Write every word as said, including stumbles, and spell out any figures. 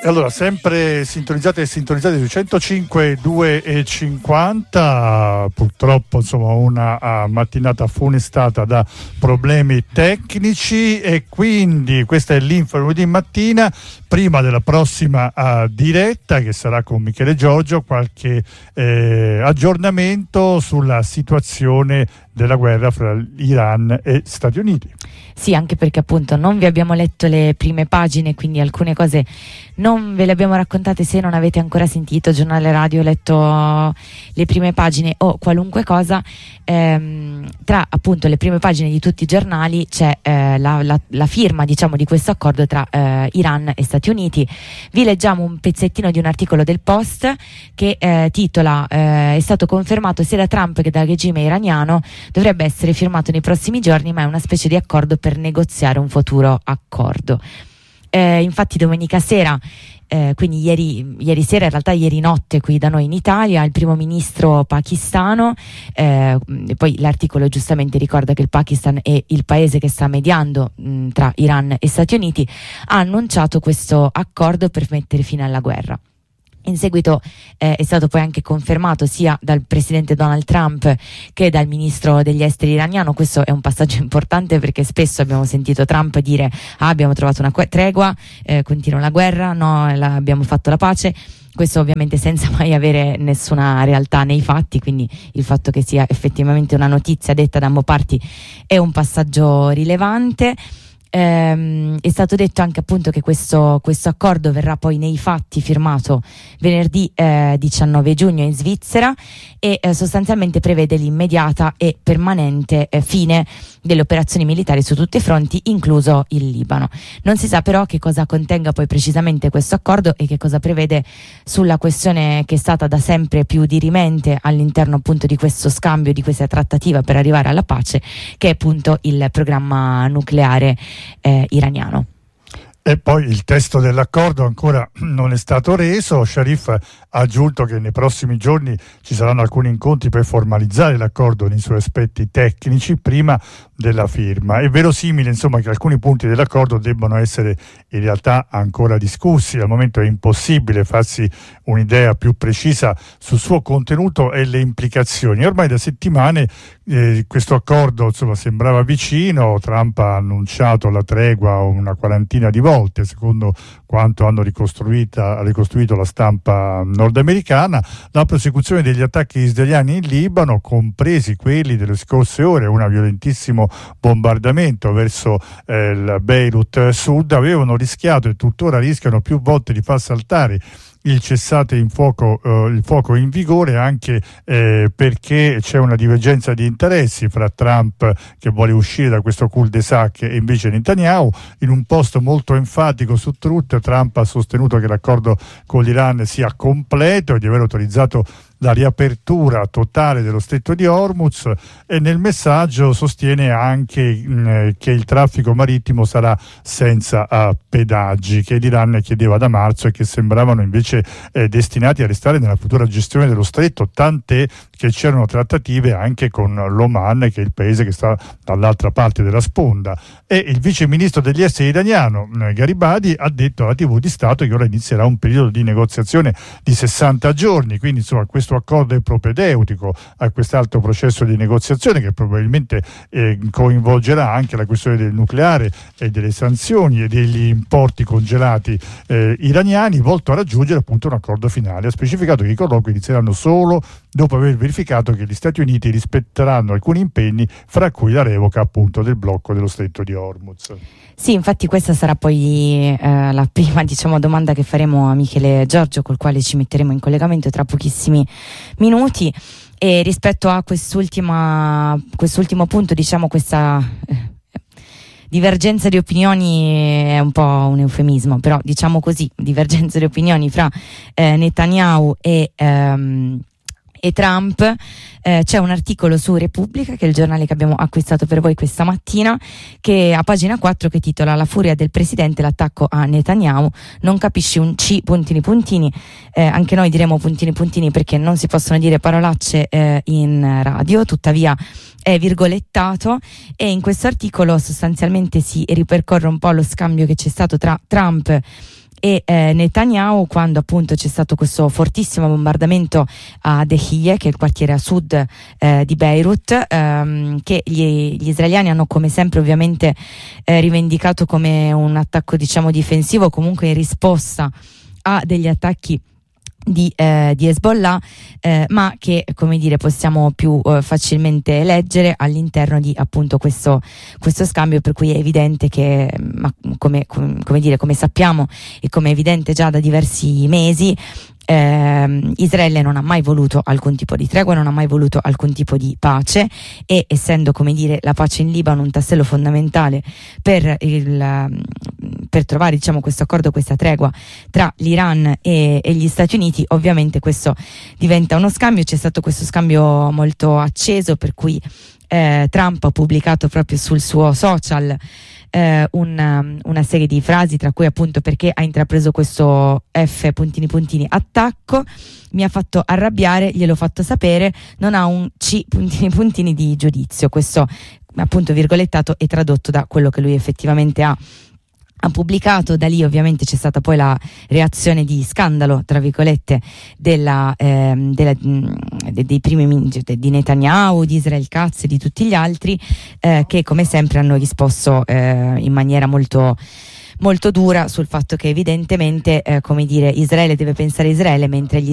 Allora, sempre sintonizzate e sintonizzate su centocinque due e cinquanta. Purtroppo insomma una uh, mattinata funestata da problemi tecnici, e quindi questa è l'info lunedì mattina, prima della prossima uh, diretta che sarà con Michele Giorgio. Qualche eh, aggiornamento sulla situazione della guerra fra Iran e Stati Uniti. Sì, anche perché appunto non vi abbiamo letto le prime pagine, quindi alcune cose non ve le abbiamo raccontate. Se non avete ancora sentito giornale radio, letto le prime pagine o qualunque cosa, ehm, tra appunto le prime pagine di tutti i giornali c'è eh, la, la, la firma, diciamo, di questo accordo tra eh, Iran e Stati Uniti. Vi leggiamo un pezzettino di un articolo del Post che eh, titola eh, è stato confermato sia da Trump che dal regime iraniano, dovrebbe essere firmato nei prossimi giorni, ma è una specie di accordo per negoziare un futuro accordo. Eh, infatti domenica sera, eh, quindi ieri, ieri sera, in realtà ieri notte qui da noi in Italia, il primo ministro pakistano, eh, poi l'articolo giustamente ricorda che il Pakistan è il paese che sta mediando mh, tra Iran e Stati Uniti, ha annunciato questo accordo per mettere fine alla guerra. In seguito eh, è stato poi anche confermato sia dal presidente Donald Trump che dal ministro degli esteri iraniano. Questo è un passaggio importante perché spesso abbiamo sentito Trump dire ah, abbiamo trovato una que- tregua, eh, continua la guerra, no, la, abbiamo fatto la pace. Questo ovviamente senza mai avere nessuna realtà nei fatti, quindi il fatto che sia effettivamente una notizia detta da ambo parti è un passaggio rilevante. Ehm, è stato detto anche appunto che questo, questo accordo verrà poi nei fatti firmato venerdì eh, diciannove giugno in Svizzera e eh, sostanzialmente prevede l'immediata e permanente eh, fine delle operazioni militari su tutti i fronti, incluso il Libano. Non si sa però che cosa contenga poi precisamente questo accordo e che cosa prevede sulla questione che è stata da sempre più dirimente all'interno appunto di questo scambio, di questa trattativa per arrivare alla pace, che è appunto il programma nucleare Eh, iraniano. E poi il testo dell'accordo ancora non è stato reso. Sharif ha aggiunto che nei prossimi giorni ci saranno alcuni incontri per formalizzare l'accordo nei suoi aspetti tecnici prima della firma. È verosimile insomma che alcuni punti dell'accordo debbano essere in realtà ancora discussi. Al momento è impossibile farsi un'idea più precisa sul suo contenuto e le implicazioni. Ormai da settimane eh, questo accordo insomma sembrava vicino. Trump ha annunciato la tregua una quarantina di volte, secondo quanto hanno ricostruito, ha ricostruito la stampa nordamericana. La prosecuzione degli attacchi israeliani in Libano, compresi quelli delle scorse ore, un violentissimo bombardamento verso eh, il Beirut Sud, avevano rischiato e tuttora rischiano più volte di far saltare il cessate in fuoco, eh, il fuoco in vigore, anche eh, perché c'è una divergenza di interessi fra Trump, che vuole uscire da questo cul-de-sac, e invece Netanyahu. In un post molto enfatico su Truth, Trump ha sostenuto che l'accordo con l'Iran sia completo e di aver autorizzato la riapertura totale dello stretto di Hormuz, e nel messaggio sostiene anche mh, che il traffico marittimo sarà senza uh, pedaggi, che l'Iran chiedeva da marzo e che sembravano invece eh, destinati a restare nella futura gestione dello stretto, tant'è che c'erano trattative anche con l'Oman, che è il paese che sta dall'altra parte della sponda. E il vice ministro degli esteri iraniano Gharibadi ha detto alla tivù di Stato che ora inizierà un periodo di negoziazione di sessanta giorni, quindi insomma questo accordo è propedeutico a quest'altro processo di negoziazione che probabilmente eh, coinvolgerà anche la questione del nucleare e delle sanzioni e degli importi congelati eh, iraniani, volto a raggiungere appunto un accordo finale. Ha specificato che i colloqui inizieranno solo dopo aver verificato che gli Stati Uniti rispetteranno alcuni impegni, fra cui la revoca appunto del blocco dello stretto di Hormuz. Sì, infatti questa sarà poi eh, la prima diciamo domanda che faremo a Michele Giorgio, col quale ci metteremo in collegamento tra pochissimi minuti. E rispetto a quest'ultima quest'ultimo punto, diciamo questa eh, divergenza di opinioni è un po' un eufemismo, però diciamo così, divergenza di opinioni fra eh, Netanyahu e ehm, e Trump, eh, c'è un articolo su Repubblica, che è il giornale che abbiamo acquistato per voi questa mattina, che a pagina quattro, che titola "La furia del presidente, l'attacco a Netanyahu, non capisci un C puntini puntini". Eh, anche noi diremo puntini puntini perché non si possono dire parolacce eh, in radio, tuttavia è virgolettato, e in questo articolo sostanzialmente si ripercorre un po' lo scambio che c'è stato tra Trump e eh, Netanyahu, quando appunto c'è stato questo fortissimo bombardamento a Dehiyeh, che è il quartiere a sud eh, di Beirut, ehm, che gli, gli israeliani hanno come sempre ovviamente eh, rivendicato come un attacco diciamo difensivo, comunque in risposta a degli attacchi di, eh, di Hezbollah, eh, ma che come dire possiamo più eh, facilmente leggere all'interno di appunto questo, questo scambio, per cui è evidente che ma come, come, come dire come sappiamo e come è evidente già da diversi mesi, Eh, Israele non ha mai voluto alcun tipo di tregua, non ha mai voluto alcun tipo di pace, e essendo come dire la pace in Libano un tassello fondamentale per, il, per trovare diciamo questo accordo, questa tregua tra l'Iran e, e gli Stati Uniti, ovviamente questo diventa uno scambio. C'è stato questo scambio molto acceso, per cui eh, Trump ha pubblicato proprio sul suo social Eh, una, una serie di frasi, tra cui appunto perché ha intrapreso questo F puntini puntini attacco, mi ha fatto arrabbiare, gliel'ho fatto sapere, non ha un C puntini puntini di giudizio. Questo appunto virgolettato e tradotto da quello che lui effettivamente ha ha pubblicato. Da lì ovviamente c'è stata poi la reazione di scandalo tra virgolette della, ehm, della, de, dei primi de, di Netanyahu, di Israel Katz e di tutti gli altri, eh, che come sempre hanno risposto eh, in maniera molto molto dura sul fatto che evidentemente eh, come dire Israele deve pensare a Israele, mentre gli